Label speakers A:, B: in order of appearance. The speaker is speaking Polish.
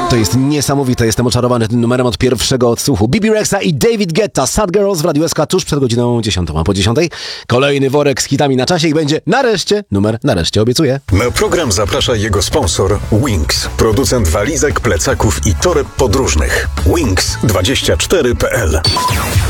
A: To jest niesamowite, jestem oczarowany tym numerem od pierwszego odsłuchu. Bibi Rexa i David Guetta, Sad Girls w Radiu SK tuż przed godziną 10. A po 10. kolejny worek z hitami na czasie i będzie nareszcie numer, nareszcie obiecuję.
B: Na program zaprasza jego sponsor Wings, producent walizek, plecaków i toreb podróżnych. Wings24.pl